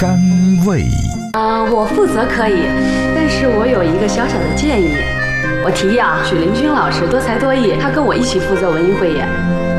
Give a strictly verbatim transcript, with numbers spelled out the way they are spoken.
甘味。 啊、呃，我负责可以，但是我有一个小小的建议，我提议啊，许林军老师多才多艺，他跟我一起负责文艺汇演。